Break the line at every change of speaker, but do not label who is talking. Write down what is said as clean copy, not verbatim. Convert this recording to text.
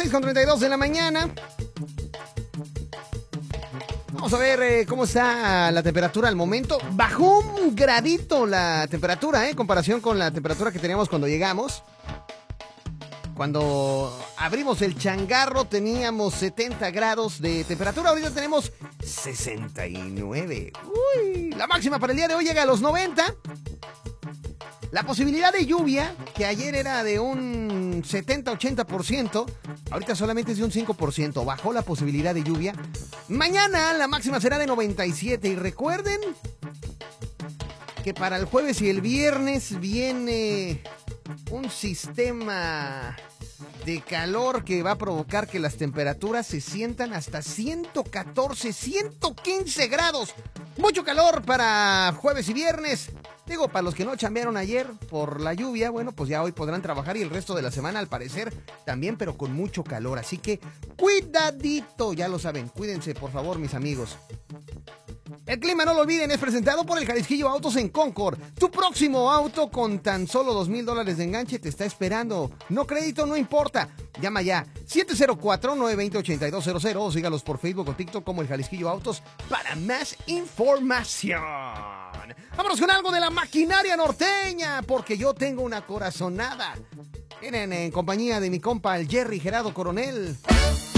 6:32 de la mañana. Vamos a ver cómo está la temperatura al momento. Bajó un gradito la temperatura, en comparación con la temperatura que teníamos cuando llegamos. Cuando abrimos el changarro teníamos 70 grados de temperatura. Ahorita tenemos 69. Uy, la máxima para el día de hoy llega a los 90. La posibilidad de lluvia, que ayer era de un 70-80%, ahorita solamente es de un 5%. Bajó la posibilidad de lluvia. Mañana la máxima será de 97. Y recuerden que para el jueves y el viernes viene un sistema de calor que va a provocar que las temperaturas se sientan hasta 114, 115 grados. Mucho calor para jueves y viernes. Digo, para los que no chambearon ayer por la lluvia, bueno, pues ya hoy podrán trabajar y el resto de la semana al parecer también, pero con mucho calor. Así que cuidadito, ya lo saben, cuídense por favor, mis amigos. El clima, no lo olviden, es presentado por el Jalisquillo Autos en Concord. Tu próximo auto con tan solo $2,000 de enganche te está esperando. No crédito, no importa. Llama ya 704-920-8200 o sígalos por Facebook o TikTok como el Jalisquillo Autos para más información. Vámonos con algo de la maquinaria norteña, porque yo tengo una corazonada. Vienen en compañía de mi compa, el Jerry Gerardo Coronel.